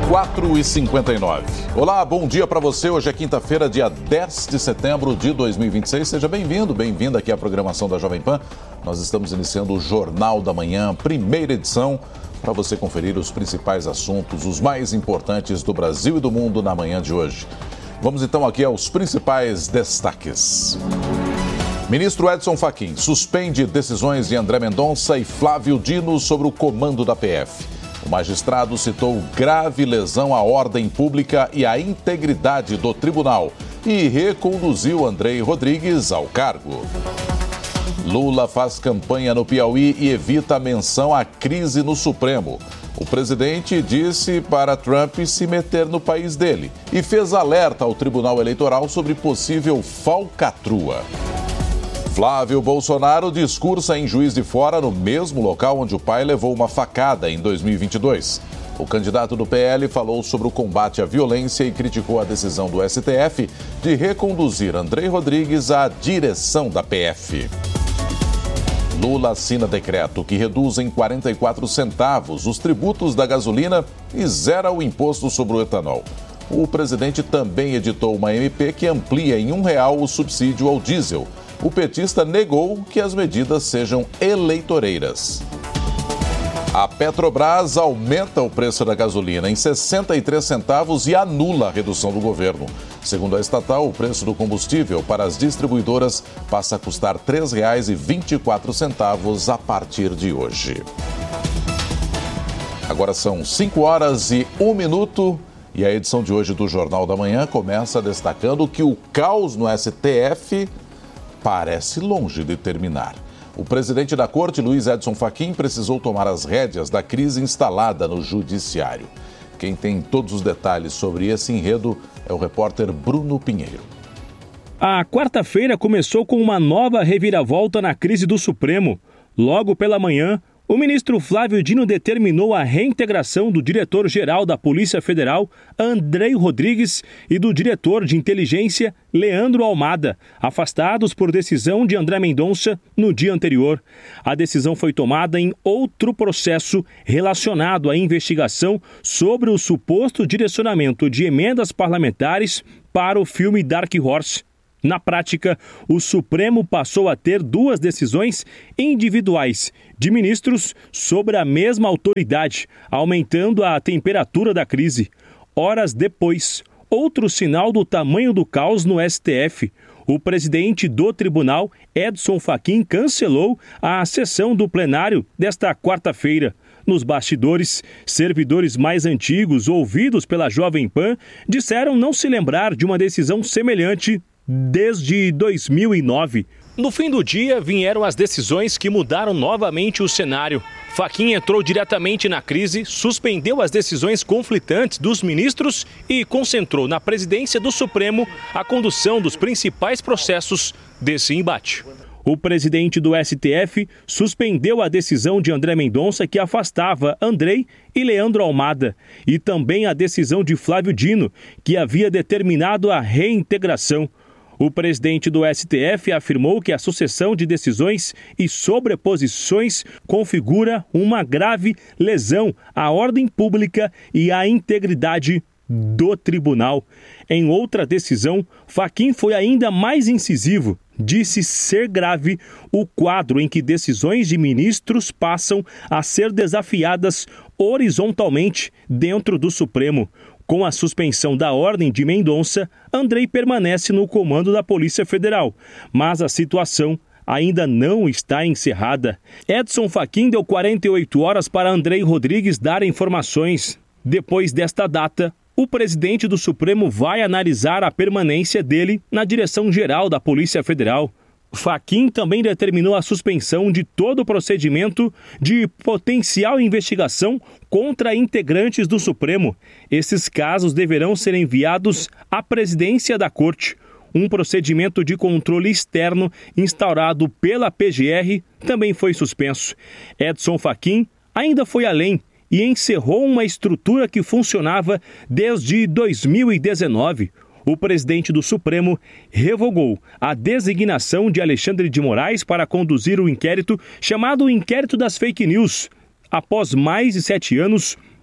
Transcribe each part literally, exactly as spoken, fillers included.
quatro e cinquenta e nove. Olá, bom dia para você. Hoje é quinta-feira, dia dez de setembro de dois mil e vinte e seis. Seja bem-vindo, bem-vinda aqui à programação da Jovem Pan. Nós estamos iniciando o Jornal da Manhã, primeira edição, para você conferir os principais assuntos, os mais importantes do Brasil e do mundo na manhã de hoje. Vamos então aqui aos principais destaques. Ministro Edson Fachin suspende decisões de André Mendonça e Flávio Dino sobre o comando da P F. O magistrado citou grave lesão à ordem pública e à integridade do tribunal e reconduziu Andrei Rodrigues ao cargo. Lula faz campanha no Piauí e evita a menção à crise no Supremo. O presidente disse para Trump se meter no país dele e fez alerta ao Tribunal Eleitoral sobre possível falcatrua. Flávio Bolsonaro discursa em Juiz de Fora no mesmo local onde o pai levou uma facada em dois mil e vinte e dois. O candidato do P L falou sobre o combate à violência e criticou a decisão do S T F de reconduzir Andrei Rodrigues à direção da P F. Lula assina decreto que reduz em quarenta e quatro centavos os tributos da gasolina e zera o imposto sobre o etanol. O presidente também editou uma M P que amplia em um real o subsídio ao diesel. O petista negou que as medidas sejam eleitoreiras. A Petrobras aumenta o preço da gasolina em sessenta e três centavos e anula a redução do governo. Segundo a estatal, o preço do combustível para as distribuidoras passa a custar três reais e vinte e quatro centavos a partir de hoje. Agora são cinco horas e um minuto e a edição de hoje do Jornal da Manhã começa destacando que o caos no S T F parece longe de terminar. O presidente da corte, Luiz Edson Fachin, precisou tomar as rédeas da crise instalada no judiciário. Quem tem todos os detalhes sobre esse enredo é o repórter Bruno Pinheiro. A quarta-feira começou com uma nova reviravolta na crise do Supremo. Logo pela manhã, o ministro Flávio Dino determinou a reintegração do diretor-geral da Polícia Federal, Andrei Rodrigues, e do diretor de inteligência, Leandro Almada, afastados por decisão de André Mendonça no dia anterior. A decisão foi tomada em outro processo relacionado à investigação sobre o suposto direcionamento de emendas parlamentares para o filme Dark Horse. Na prática, o Supremo passou a ter duas decisões individuais de ministros sobre a mesma autoridade, aumentando a temperatura da crise. Horas depois, outro sinal do tamanho do caos no S T F. O presidente do tribunal, Edson Fachin, cancelou a sessão do plenário desta quarta-feira. Nos bastidores, servidores mais antigos, ouvidos pela Jovem Pan, disseram não se lembrar de uma decisão semelhante desde dois mil e nove. No fim do dia, vieram as decisões que mudaram novamente o cenário. Fachin entrou diretamente na crise, suspendeu as decisões conflitantes dos ministros e concentrou na presidência do Supremo a condução dos principais processos desse embate. O presidente do S T F suspendeu a decisão de André Mendonça que afastava Andrei e Leandro Almada e também a decisão de Flávio Dino, que havia determinado a reintegração. O presidente do S T F afirmou que a sucessão de decisões e sobreposições configura uma grave lesão à ordem pública e à integridade do tribunal. Em outra decisão, Fachin foi ainda mais incisivo. Disse ser grave o quadro em que decisões de ministros passam a ser desafiadas horizontalmente dentro do Supremo. Com a suspensão da ordem de Mendonça, Andrei permanece no comando da Polícia Federal, mas a situação ainda não está encerrada. Edson Fachin deu quarenta e oito horas para Andrei Rodrigues dar informações. Depois desta data, o presidente do Supremo vai analisar a permanência dele na direção-geral da Polícia Federal. Fachin também determinou a suspensão de todo o procedimento de potencial investigação contra integrantes do Supremo. Esses casos deverão ser enviados à presidência da Corte. Um procedimento de controle externo instaurado pela P G R também foi suspenso. Edson Fachin ainda foi além e encerrou uma estrutura que funcionava desde dois mil e dezenove. O presidente do Supremo revogou a designação de Alexandre de Moraes para conduzir o inquérito chamado Inquérito das Fake News. Após mais de sete anos,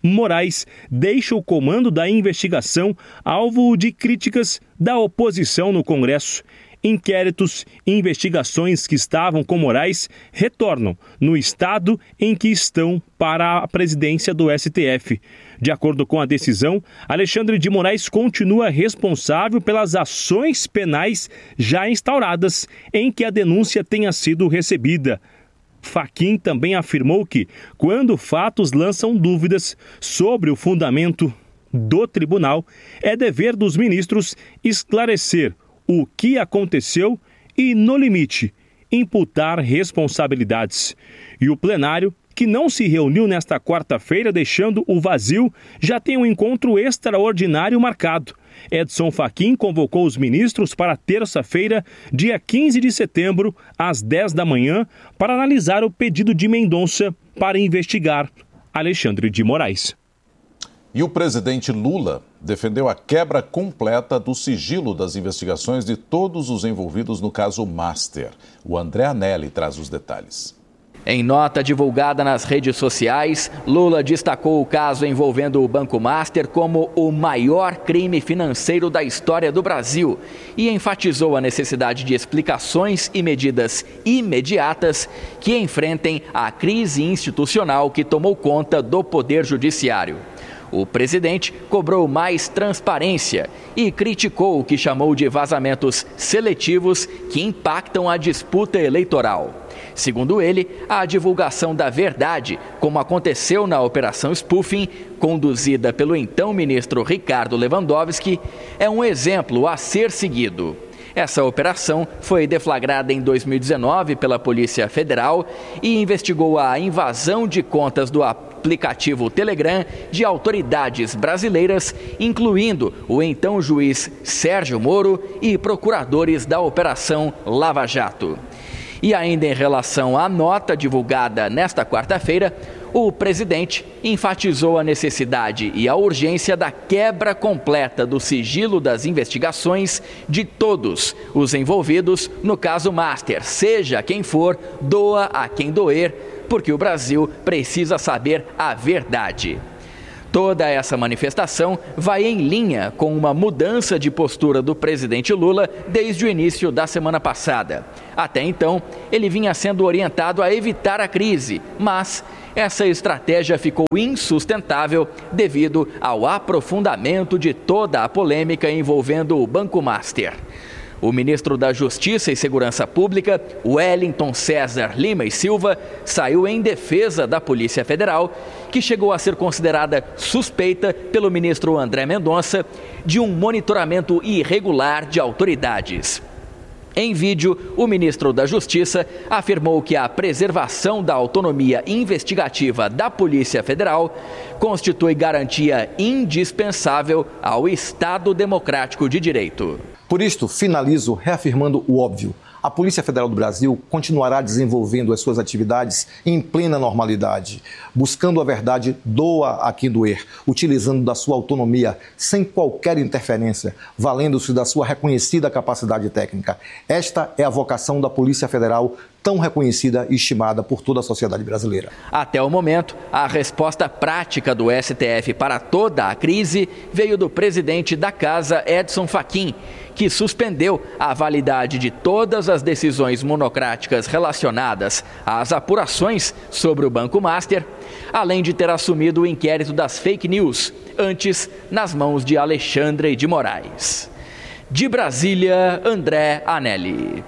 Moraes deixa o comando da investigação alvo de críticas da oposição no Congresso. Inquéritos e investigações que estavam com Moraes retornam no estado em que estão para a presidência do S T F. De acordo com a decisão, Alexandre de Moraes continua responsável pelas ações penais já instauradas em que a denúncia tenha sido recebida. Fachin também afirmou que, quando fatos lançam dúvidas sobre o fundamento do tribunal, é dever dos ministros esclarecer o que aconteceu e, no limite, imputar responsabilidades. E o plenário, que não se reuniu nesta quarta-feira, deixando o vazio, já tem um encontro extraordinário marcado. Edson Fachin convocou os ministros para terça-feira, dia quinze de setembro, às dez da manhã, para analisar o pedido de Mendonça para investigar Alexandre de Moraes. E o presidente Lula defendeu a quebra completa do sigilo das investigações de todos os envolvidos no caso Master. O André Anelli traz os detalhes. Em nota divulgada nas redes sociais, Lula destacou o caso envolvendo o Banco Master como o maior crime financeiro da história do Brasil e enfatizou a necessidade de explicações e medidas imediatas que enfrentem a crise institucional que tomou conta do Poder Judiciário. O presidente cobrou mais transparência e criticou o que chamou de vazamentos seletivos que impactam a disputa eleitoral. Segundo ele, a divulgação da verdade, como aconteceu na Operação Spoofing, conduzida pelo então ministro Ricardo Lewandowski, é um exemplo a ser seguido. Essa operação foi deflagrada em dois mil e dezenove pela Polícia Federal e investigou a invasão de contas do aplicativo Telegram de autoridades brasileiras, incluindo o então juiz Sérgio Moro e procuradores da Operação Lava Jato. E ainda em relação à nota divulgada nesta quarta-feira, o presidente enfatizou a necessidade e a urgência da quebra completa do sigilo das investigações de todos os envolvidos no caso Master, seja quem for, doa a quem doer, porque o Brasil precisa saber a verdade. Toda essa manifestação vai em linha com uma mudança de postura do presidente Lula desde o início da semana passada. Até então, ele vinha sendo orientado a evitar a crise, mas essa estratégia ficou insustentável devido ao aprofundamento de toda a polêmica envolvendo o Banco Master. O ministro da Justiça e Segurança Pública, Wellington César Lima e Silva, saiu em defesa da Polícia Federal, que chegou a ser considerada suspeita pelo ministro André Mendonça de um monitoramento irregular de autoridades. Em vídeo, o ministro da Justiça afirmou que a preservação da autonomia investigativa da Polícia Federal constitui garantia indispensável ao Estado Democrático de Direito. Por isto, finalizo reafirmando o óbvio. A Polícia Federal do Brasil continuará desenvolvendo as suas atividades em plena normalidade, buscando a verdade, doa a quem doer, utilizando da sua autonomia, sem qualquer interferência, valendo-se da sua reconhecida capacidade técnica. Esta é a vocação da Polícia Federal, tão reconhecida e estimada por toda a sociedade brasileira. Até o momento, a resposta prática do S T F para toda a crise veio do presidente da Casa, Edson Fachin, que suspendeu a validade de todas as decisões monocráticas relacionadas às apurações sobre o Banco Master, além de ter assumido o inquérito das fake news, antes nas mãos de Alexandre de Moraes. De Brasília, André Anelli.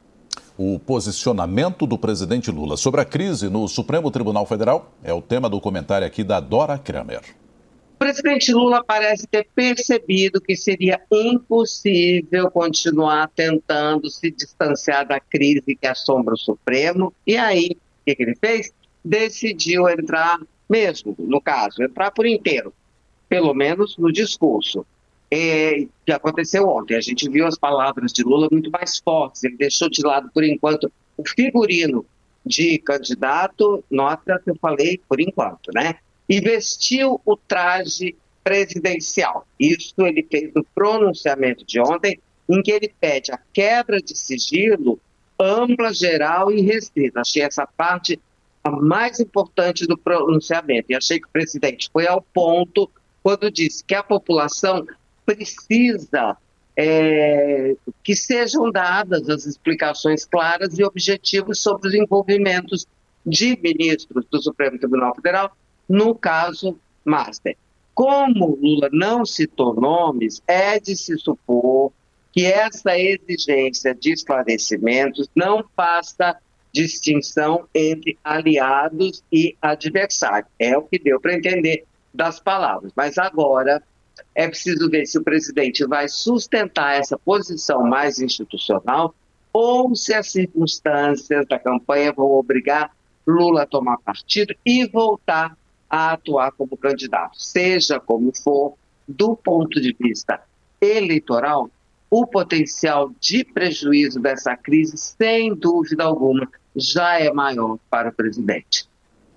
O posicionamento do presidente Lula sobre a crise no Supremo Tribunal Federal é o tema do comentário aqui da Dora Kramer. O presidente Lula parece ter percebido que seria impossível continuar tentando se distanciar da crise que assombra o Supremo. E aí, o que, que ele fez? Decidiu entrar mesmo, no caso, entrar por inteiro, pelo menos no discurso. É, que aconteceu ontem, a gente viu as palavras de Lula muito mais fortes, ele deixou de lado, por enquanto, o figurino de candidato, nota que eu falei por enquanto, né? E vestiu o traje presidencial. Isso ele fez no pronunciamento de ontem, em que ele pede a quebra de sigilo ampla, geral e restrita. Achei essa parte a mais importante do pronunciamento. E achei que o presidente foi ao ponto quando disse que a população precisa é, que sejam dadas as explicações claras e objetivas sobre os envolvimentos de ministros do Supremo Tribunal Federal, no caso Master. Como Lula não citou nomes, é de se supor que essa exigência de esclarecimentos não faça distinção entre aliados e adversários. É o que deu para entender das palavras. Mas agora é preciso ver se o presidente vai sustentar essa posição mais institucional ou se as circunstâncias da campanha vão obrigar Lula a tomar partido e voltar a atuar como candidato. Seja como for, do ponto de vista eleitoral, o potencial de prejuízo dessa crise, sem dúvida alguma, já é maior para o presidente.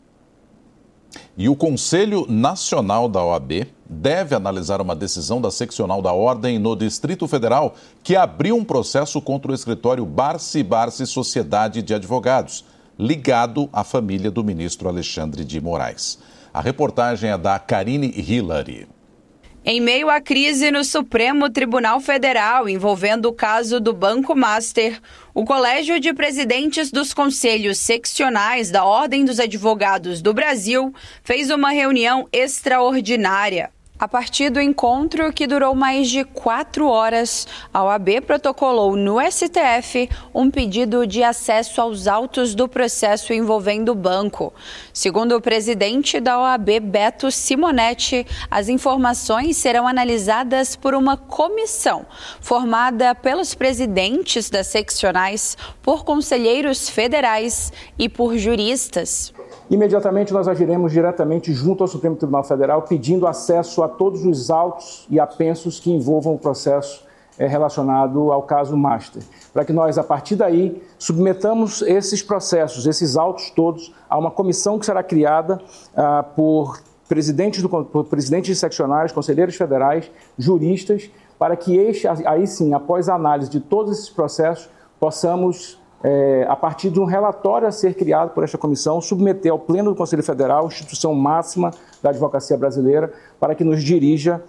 E o Conselho Nacional da O A B deve analisar uma decisão da seccional da Ordem no Distrito Federal que abriu um processo contra o escritório Barsi Barsi Sociedade de Advogados, ligado à família do ministro Alexandre de Moraes. A reportagem é da Karine Hillary. Em meio à crise no Supremo Tribunal Federal envolvendo o caso do Banco Master, o Colégio de Presidentes dos Conselhos Seccionais da Ordem dos Advogados do Brasil fez uma reunião extraordinária. A partir do encontro, que durou mais de quatro horas, a O A B protocolou no S T F um pedido de acesso aos autos do processo envolvendo o banco. Segundo o presidente da O A B, Beto Simonetti, as informações serão analisadas por uma comissão formada pelos presidentes das seccionais, por conselheiros federais e por juristas. Imediatamente nós agiremos diretamente junto ao Supremo Tribunal Federal pedindo acesso a todos os autos e apensos que envolvam o processo é, relacionado ao caso Master, para que nós, a partir daí, submetamos esses processos, esses autos todos, a uma comissão que será criada ah, por, presidentes do, por presidentes seccionais, conselheiros federais, juristas, para que este, aí sim, após a análise de todos esses processos, possamos... É, a partir de um relatório a ser criado por esta comissão, submeter ao Pleno do Conselho Federal, instituição máxima da advocacia brasileira, para que nos dirija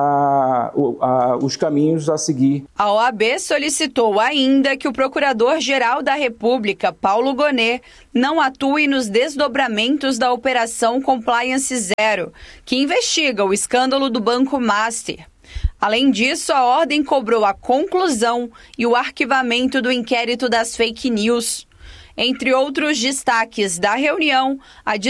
a, a, os caminhos a seguir. A O A B solicitou ainda que o Procurador-Geral da República, Paulo Gonet, não atue nos desdobramentos da Operação Compliance Zero, que investiga o escândalo do Banco Master. Além disso, a Ordem cobrou a conclusão e o arquivamento do inquérito das fake news. Entre outros destaques da reunião, a